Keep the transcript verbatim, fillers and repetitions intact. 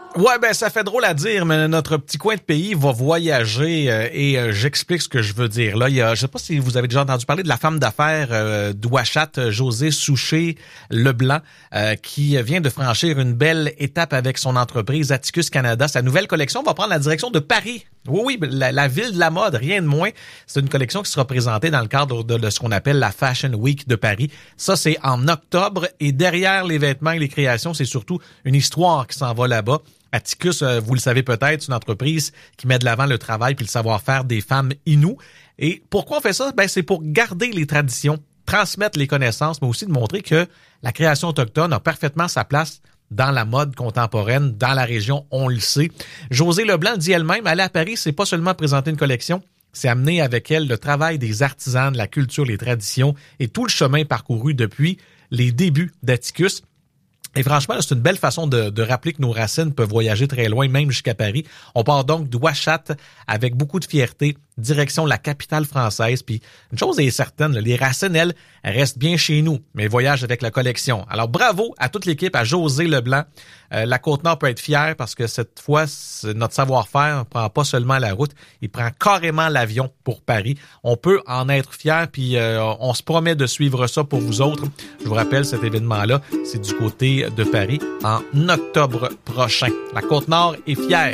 Ouais, ben ça fait drôle à dire, mais notre petit coin de pays va voyager euh, et euh, j'explique ce que je veux dire. Là, il y a, je sais pas si vous avez déjà entendu parler de la femme d'affaires euh, d'Ouachat, Josée Souchet-Leblanc, euh, qui vient de franchir une belle étape avec son entreprise Atticus Canada. Sa nouvelle collection va prendre la direction de Paris. Oui, oui, la, la ville de la mode, rien de moins. C'est une collection qui sera présentée dans le cadre de, de ce qu'on appelle la Fashion Week de Paris. Ça, c'est en octobre et derrière les vêtements et les créations, c'est surtout une histoire qui s'en va là-bas. Atticus, vous le savez peut-être, c'est une entreprise qui met de l'avant le travail puis le savoir-faire des femmes inoues. Et pourquoi on fait ça? Ben, c'est pour garder les traditions, transmettre les connaissances, mais aussi de montrer que la création autochtone a parfaitement sa place dans la mode contemporaine, dans la région, on le sait. Josée Leblanc dit elle-même, aller à Paris, c'est pas seulement présenter une collection, c'est amener avec elle le travail des artisans, de la culture, les traditions et tout le chemin parcouru depuis les débuts d'Atticus. Et franchement, là, c'est une belle façon de, de rappeler que nos racines peuvent voyager très loin, même jusqu'à Paris. On part donc d'Ouachat avec beaucoup de fierté, direction la capitale française. Puis une chose est certaine, là, les racines, elles, elles restent bien chez nous, mais elles voyagent avec la collection. Alors bravo à toute l'équipe, à Josée Leblanc. Euh, la Côte-Nord peut être fière parce que cette fois, notre savoir-faire ne prend pas seulement la route, il prend carrément l'avion pour Paris. On peut en être fier, puis euh, on se promet de suivre ça pour vous autres. Je vous rappelle, cet événement-là, c'est du côté de Paris en octobre prochain. La Côte-Nord est fière.